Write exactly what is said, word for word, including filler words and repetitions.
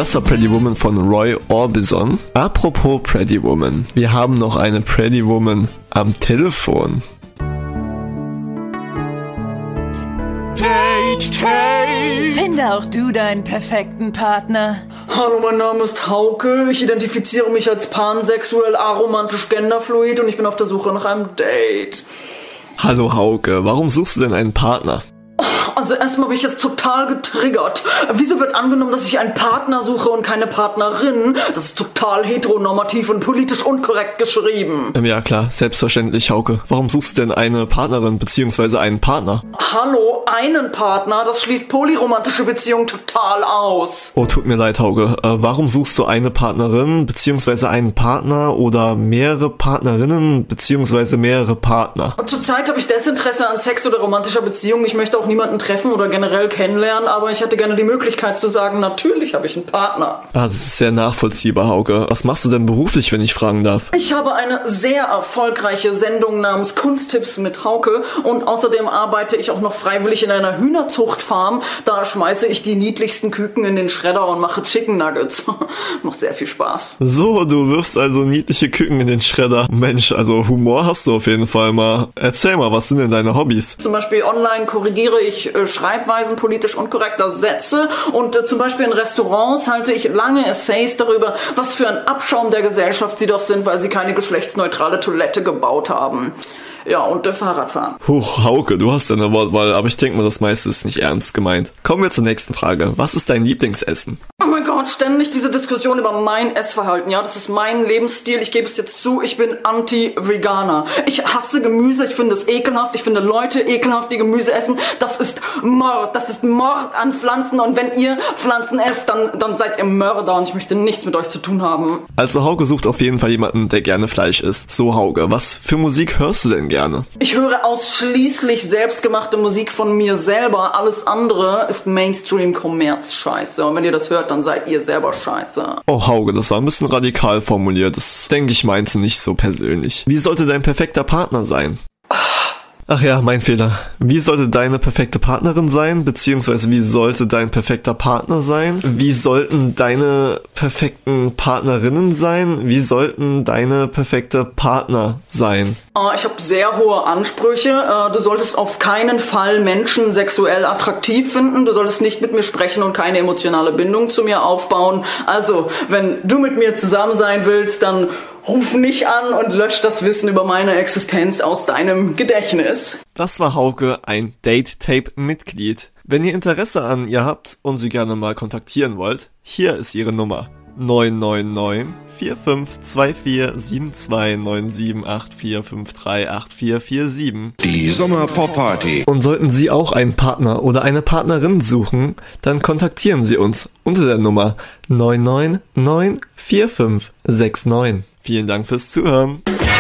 Das war Pretty Woman von Roy Orbison. Apropos Pretty Woman, wir haben noch eine Pretty Woman am Telefon. Date, Date. Finde auch du deinen perfekten Partner. Hallo, mein Name ist Hauke. Ich identifiziere mich als pansexuell, aromantisch, genderfluid und ich bin auf der Suche nach einem Date. Hallo Hauke, warum suchst du denn einen Partner? Also erstmal bin ich jetzt total getriggert. Wieso wird angenommen, dass ich einen Partner suche und keine Partnerin? Das ist total heteronormativ und politisch unkorrekt geschrieben. Ähm, ja klar, selbstverständlich Hauke. Warum suchst du denn eine Partnerin bzw. einen Partner? Hallo, einen Partner? Das schließt polyromantische Beziehungen total aus. Oh, tut mir leid Hauke. Äh, warum suchst du eine Partnerin bzw. einen Partner oder mehrere Partnerinnen bzw. mehrere Partner? Zurzeit habe ich Desinteresse an Sex oder romantischer Beziehung. Ich möchte auch niemanden treffen oder generell kennenlernen, aber ich hätte gerne die Möglichkeit zu sagen, natürlich habe ich einen Partner. Ah, das ist sehr nachvollziehbar, Hauke. Was machst du denn beruflich, wenn ich fragen darf? Ich habe eine sehr erfolgreiche Sendung namens Kunsttipps mit Hauke und außerdem arbeite ich auch noch freiwillig in einer Hühnerzuchtfarm. Da schmeiße ich die niedlichsten Küken in den Schredder und mache Chicken Nuggets. Macht sehr viel Spaß. So, du wirfst also niedliche Küken in den Schredder. Mensch, also Humor hast du auf jeden Fall mal. Erzähl mal, was sind denn deine Hobbys? Zum Beispiel online korrigiere ich äh, Schreibweisen politisch unkorrekter Sätze und äh, zum Beispiel in Restaurants halte ich lange Essays darüber, was für ein Abschaum der Gesellschaft sie doch sind, weil sie keine geschlechtsneutrale Toilette gebaut haben. Ja, und der Fahrradfahren. Huch, Hauke, du hast eine Wortwahl, aber ich denke mal, das meiste ist nicht ernst gemeint. Kommen wir zur nächsten Frage. Was ist dein Lieblingsessen? Oh mein Gott, ständig diese Diskussion über mein Essverhalten. Ja, das ist mein Lebensstil. Ich gebe es jetzt zu, ich bin Anti-Veganer. Ich hasse Gemüse, ich finde es ekelhaft. Ich finde Leute ekelhaft, die Gemüse essen. Das ist Mord. Das ist Mord an Pflanzen. Und wenn ihr Pflanzen esst, dann, dann seid ihr Mörder. Und ich möchte nichts mit euch zu tun haben. Also Hauke sucht auf jeden Fall jemanden, der gerne Fleisch isst. So Hauke, was für Musik hörst du denn gerne? Ich höre ausschließlich selbstgemachte Musik von mir selber. Alles andere ist Mainstream-Kommerz-Scheiße. Und wenn ihr das hört, dann seid ihr selber scheiße. Oh Hauke, das war ein bisschen radikal formuliert. Das denke ich meinst du nicht so persönlich. Wie sollte dein perfekter Partner sein? Ach ja, mein Fehler. Wie sollte deine perfekte Partnerin sein? Beziehungsweise wie sollte dein perfekter Partner sein? Wie sollten deine perfekten Partnerinnen sein? Wie sollten deine perfekte Partner sein? Uh, ich habe sehr hohe Ansprüche. Uh, du solltest auf keinen Fall Menschen sexuell attraktiv finden. Du solltest nicht mit mir sprechen und keine emotionale Bindung zu mir aufbauen. Also, wenn du mit mir zusammen sein willst, dann ruf nicht an und lösch das Wissen über meine Existenz aus deinem Gedächtnis. Das war Hauke, ein Date-Tape-Mitglied. Wenn ihr Interesse an ihr habt und sie gerne mal kontaktieren wollt, hier ist ihre Nummer. neun neun neun vier fünf zwei vier sieben zwei neun sieben acht vier fünf drei acht vier vier sieben. Die Sommerpop-Party. Und sollten Sie auch einen Partner oder eine Partnerin suchen, dann kontaktieren Sie uns unter der Nummer neun neun neun vier fünf sechs neun. Vielen Dank fürs Zuhören.